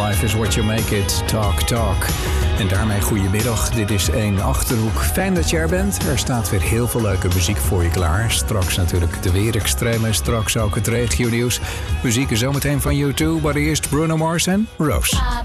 Life is what you make it. Talk, talk. En daarmee goedemiddag. Dit is 1 Achterhoek. Fijn dat je er bent. Er staat weer heel veel leuke muziek voor je klaar. Straks natuurlijk de weerextremen. Straks ook het regionieuws. Muziek is zometeen van U2. Maar eerst Bruno Mars en Rose.